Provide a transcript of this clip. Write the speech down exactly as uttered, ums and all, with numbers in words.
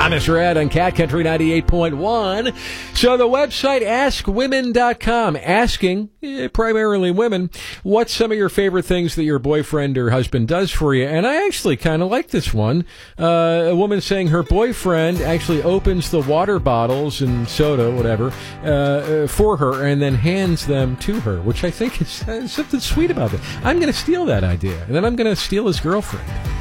Thomas Rhett on Cat Country ninety-eight point one. So the website ask women dot com, asking, eh, primarily women, what's some of your favorite things that your boyfriend or husband does for you? And I actually kind of like this one. Uh, a woman saying her boyfriend actually opens the water bottles and soda, whatever, uh, for her and then hands them to her, which I think is uh, something sweet about it. I'm going to steal that idea, and then I'm going to steal his girlfriend.